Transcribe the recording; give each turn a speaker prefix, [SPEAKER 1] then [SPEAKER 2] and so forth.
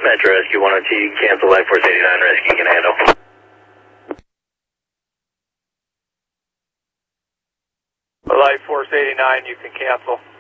[SPEAKER 1] Metro Rescue 102, cancel Life Force 89, rescue can handle.
[SPEAKER 2] Life Force 89, you can cancel.